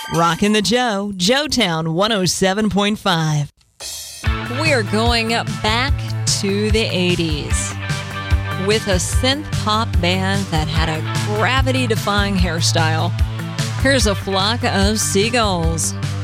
Rockin' the Joe, Joetown 107.5. We're going back to the 80s with a synth pop band that had a gravity-defying hairstyle. Here's a flock of seagulls.